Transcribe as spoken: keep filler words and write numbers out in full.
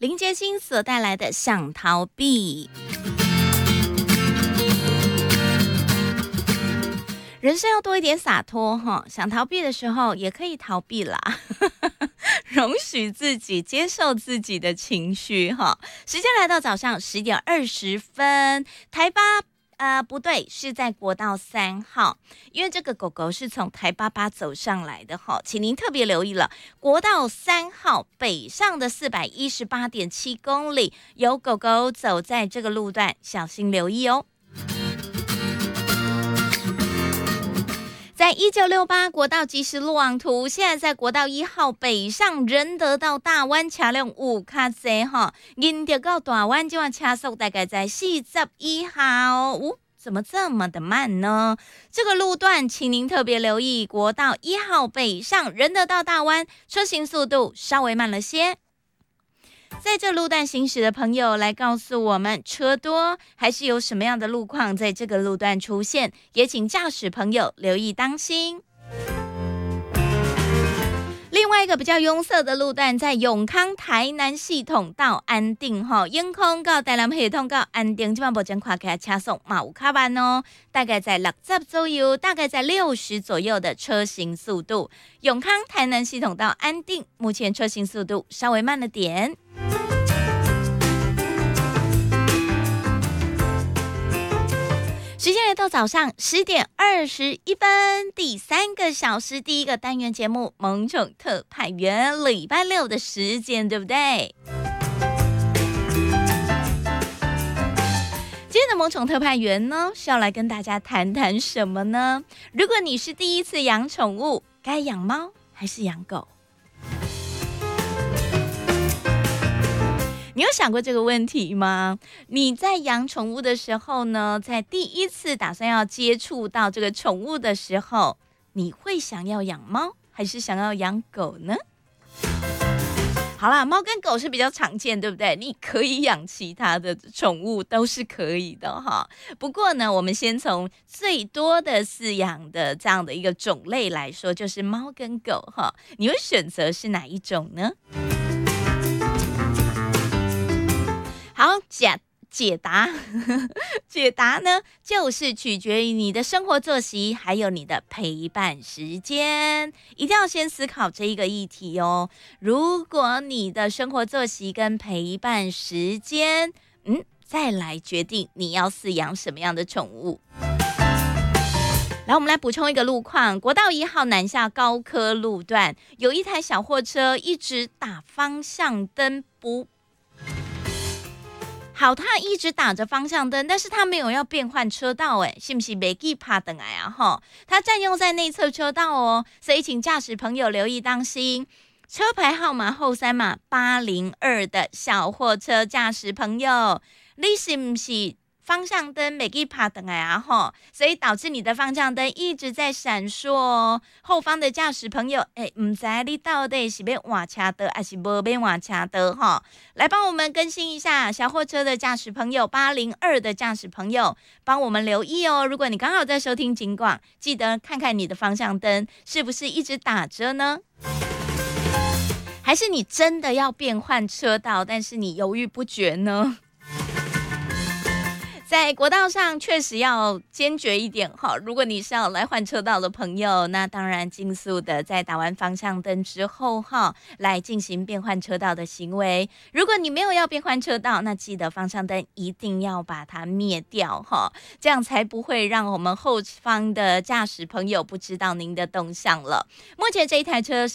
林杰星所带来的想逃避。人生要多一点洒脱哈，想逃避的时候也可以逃避啦，容许自己接受自己的情绪哈。时间来到早上十点二十分，台八呃不对，是在国道三号，因为这个狗狗是从台八八走上来的哈，请您特别留意了，国道三号北上的四百一十八点七公里，有狗狗走在这个路段，小心留意哦。在一九六八国道即时路网图，现在在国道一号北上仁德到大湾车辆有较多哈，因着到大湾这车速大概在四十一号，哦，怎么这么的慢呢？这个路段请您特别留意，国道一号北上仁德到大湾，车行速度稍微慢了些。在这路段行驶的朋友来告诉我们，车多还是有什么样的路况在这个路段出现，也请驾驶朋友留意当心。另外一个比较拥塞的路段在永康台南系统到安定哈，永康到台南系统到安定，这边目前看起来车速嘛有较慢哦，大概在六十左右，大概在六十左右的车行速度。永康台南系统到安定，目前车行速度稍微慢了点。时间来到早上十点二十一分，第三个小时第一个单元节目萌宠特派员，礼拜六的时间，对不对？今天的萌宠特派员呢，是要来跟大家谈谈什么呢？如果你是第一次养宠物，该养猫还是养狗？你有想过这个问题吗？你在养宠物的时候呢，在第一次打算要接触到这个宠物的时候，你会想要养猫还是想要养狗呢？好啦，猫跟狗是比较常见，对不对？你可以养其他的宠物都是可以的哈。不过呢，我们先从最多的饲养的这样的一个种类来说，就是猫跟狗哈。你会选择是哪一种呢？好，解解答解答呢，就是取决于你的生活作息，还有你的陪伴时间，一定要先思考这一个议题哦。如果你的生活作息跟陪伴时间，嗯，再来决定你要饲养什么样的宠物。来，我们来补充一个路况，国道一号南下高科路段，有一台小货车一直打方向灯不。好，他一直打着方向灯，但是他没有要变换车道，哎，是不是没记怕等来啊？哈，他占用在内侧车道哦，所以请驾驶朋友留意当心。车牌号码后三码八零二的小货车驾驶朋友，你是不是方向灯没记怕等来啊？哈，所以导致你的方向灯一直在闪烁哦。后方的驾驶朋友，哎，唔知你到底是要换车道还是无要换车道哈？来帮我们更新一下，小货车的驾驶朋友，八零二的驾驶朋友，帮我们留意哦。如果你刚好在收听警广，记得看看你的方向灯是不是一直打着呢？还是你真的要变换车道，但是你犹豫不决呢？在国道上确实要坚决一点哈。如果你是要来换车道的朋友，那当然尽速的在打完方向灯之后哈，来进行变换车道的行为。如果你没有要变换车道，那记得方向灯一定要把它灭掉哈，这样才不会让我们后方的驾驶朋友不知道您的动向了。目前这一台车是